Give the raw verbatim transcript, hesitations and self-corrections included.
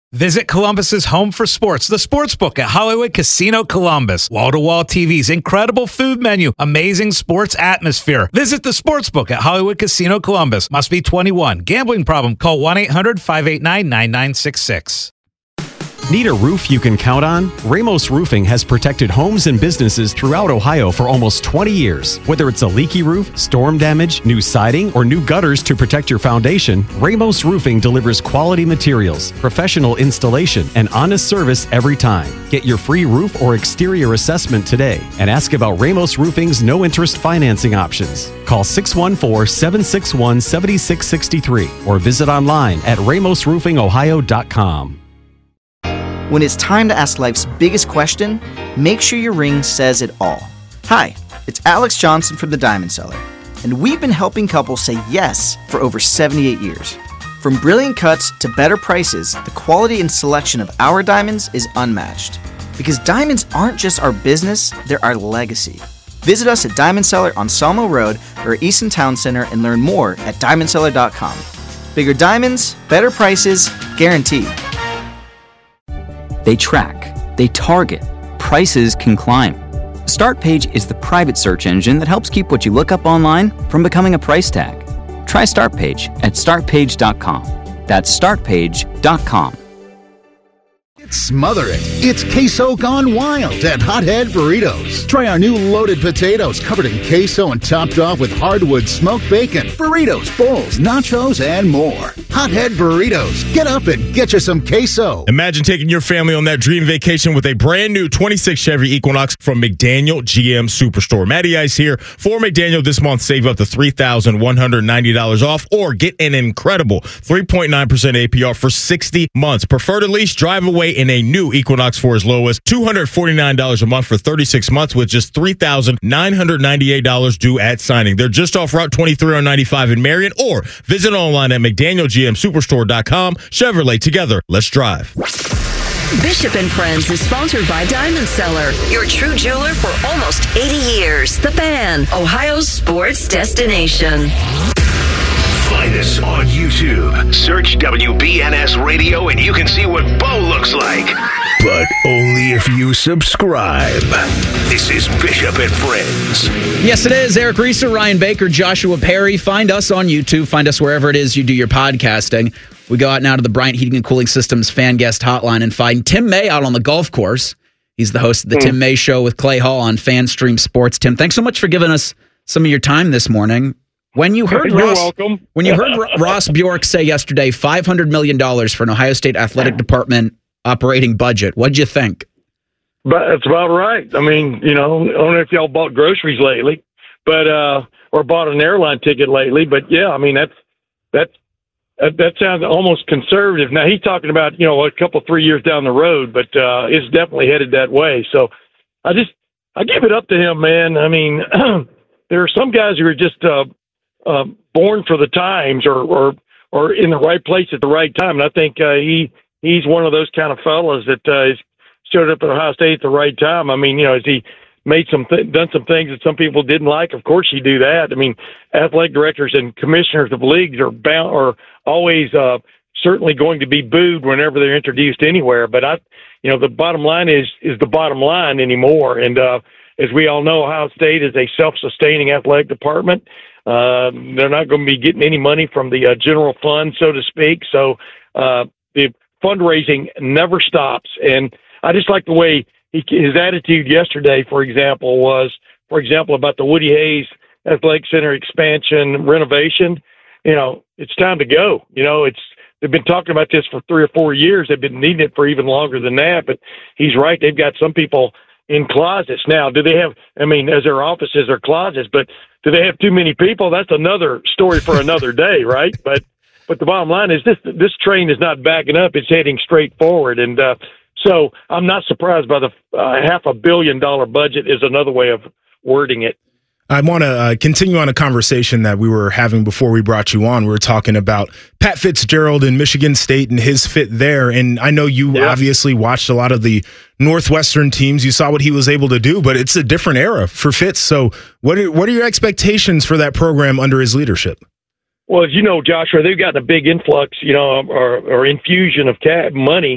Visit Columbus's home for sports, the Sportsbook at Hollywood Casino Columbus. Wall-to-wall T Vs, incredible food menu, amazing sports atmosphere. Visit the Sportsbook at Hollywood Casino Columbus. Must be twenty-one. Gambling problem? Call one eight hundred five eight nine nine nine six six. Need a roof you can count on? Ramos Roofing has protected homes and businesses throughout Ohio for almost twenty years. Whether it's a leaky roof, storm damage, new siding, or new gutters to protect your foundation, Ramos Roofing delivers quality materials, professional installation, and honest service every time. Get your free roof or exterior assessment today and ask about Ramos Roofing's no-interest financing options. Call six one four, seven six one, seven six six three or visit online at ramos roofing ohio dot com. When it's time to ask life's biggest question, make sure your ring says it all. Hi, it's Alex Johnson from The Diamond Seller, and we've been helping couples say yes for over seventy-eight years. From brilliant cuts to better prices, the quality and selection of our diamonds is unmatched. Because diamonds aren't just our business, they're our legacy. Visit us at Diamond Seller on Sawmill Road or Easton Town Center and learn more at diamond seller dot com. Bigger diamonds, better prices, guaranteed. They track, they target, prices can climb. StartPage is the private search engine that helps keep what you look up online from becoming a price tag. Try StartPage at start page dot com. That's start page dot com. Smother it. It's queso gone wild at Hothead Burritos. Try our new loaded potatoes covered in queso and topped off with hardwood smoked bacon, burritos, bowls, nachos, and more. Hothead Burritos. Get up and get you some queso. Imagine taking your family on that dream vacation with a brand new twenty-six Chevy Equinox from McDaniel G M Superstore. Matty Ice here for McDaniel this month. Save up to three thousand one hundred ninety dollars off or get an incredible three point nine percent A P R for sixty months. Prefer to lease, drive away in a new Equinox for as low as two hundred forty-nine dollars a month for thirty-six months with just three thousand nine hundred ninety-eight dollars due at signing. They're just off Route twenty-three on ninety-five in Marion, or visit online at mcdaniel g m superstore dot com. Chevrolet, together, let's drive. Bishop and Friends is sponsored by Diamond Seller, your true jeweler for almost eighty years. The Fan, Ohio's sports destination. Find us on YouTube. Search W B N S Radio and you can see what Bo looks like. But only if you subscribe. This is Bishop and Friends. Yes, it is. Eric Reeser, Ryan Baker, Joshua Perry. Find us on YouTube. Find us wherever it is you do your podcasting. We go out now to the Bryant Heating and Cooling Systems fan guest hotline and find Tim May out on the golf course. He's the host of the mm. Tim May Show with Clay Hall on FanStream Sports. Tim, thanks so much for giving us some of your time this morning. When you heard You're Ross, welcome. when you heard Ross Bjork say yesterday five hundred million dollars for an Ohio State athletic department operating budget, what'd you think? But that's about right. I mean, you know, I don't know if y'all bought groceries lately, but uh, or bought an airline ticket lately. But yeah, I mean that's that's that, that sounds almost conservative. Now he's talking about you know a couple three years down the road, but uh, it's definitely headed that way. So I just I give it up to him, man. I mean, there are some guys who are just uh, uh, born for the times or, or or in the right place at the right time, and I think uh, he he's one of those kind of fellas that uh, is showed up at Ohio State at the right time. I mean, you know, has he made some th- done some things that some people didn't like? Of course, you do that. I mean, athletic directors and commissioners of leagues are bound are always uh, certainly going to be booed whenever they're introduced anywhere. But I, you know, the bottom line is is the bottom line anymore. And uh, as we all know, Ohio State is a self-sustaining athletic department. Uh, they're not going to be getting any money from the uh, general fund, so to speak. So uh, the fundraising never stops. And I just like the way he, his attitude yesterday, for example, was, for example, about the Woody Hayes Athletic Center expansion renovation. You know, it's time to go. You know, it's they've been talking about this for three or four years. They've been needing it for even longer than that. But he's right. They've got some people in closets now. Do they have? I mean, as their offices are closets, but do they have too many people? That's another story for another day, right? But but the bottom line is this: this train is not backing up; it's heading straight forward. And uh, so I'm not surprised by the uh, half a billion dollar budget. Is another way of wording it. I want to uh, continue on a conversation that we were having before we brought you on. We were talking about Pat Fitzgerald in Michigan State and his fit there. And I know you yeah. obviously watched a lot of the Northwestern teams. You saw what he was able to do, but it's a different era for Fitz. So what are, what are your expectations for that program under his leadership? Well, as you know, Joshua, they've got a big influx, you know, or, or infusion of cap money